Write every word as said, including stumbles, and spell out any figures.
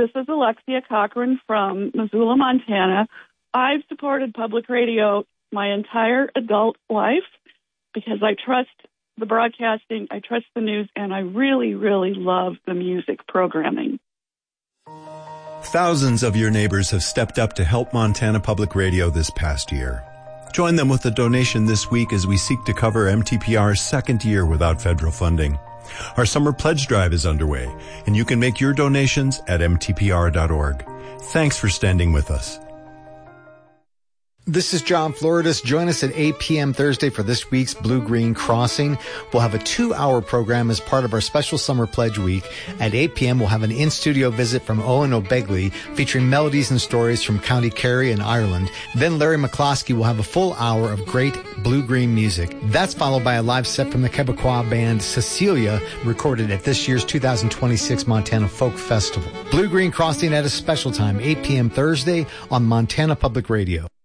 This is Alexia Cochran from Missoula, Montana. I've supported public radio my entire adult life because I trust the broadcasting, I trust the news, and I really, really love the music programming. Thousands of your neighbors have stepped up to help Montana Public Radio this past year. Join them with a donation this week as we seek to cover M T P R's second year without federal funding. Our summer pledge drive is underway, and you can make your donations at m t p r dot org. Thanks for standing with us. This is John Floridas. Join us at eight p.m. Thursday for this week's Blue Green Crossing. We'll have a two-hour program as part of our special Summer Pledge Week. At eight p.m., we'll have an in-studio visit from Owen O'Begley featuring melodies and stories from County Kerry and Ireland. Then Larry McCloskey will have a full hour of great blue-green music. That's followed by a live set from the Quebecois band Cecilia, recorded at this year's two thousand twenty-six Montana Folk Festival. Blue Green Crossing at a special time, eight p.m. Thursday on Montana Public Radio.